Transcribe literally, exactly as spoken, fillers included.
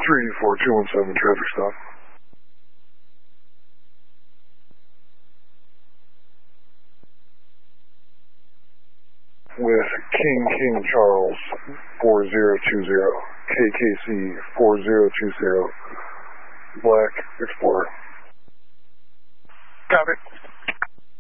three four two one seven, traffic stop. With King King Charles four zero two zero, K K C four zero two zero, Black Explorer. Copy.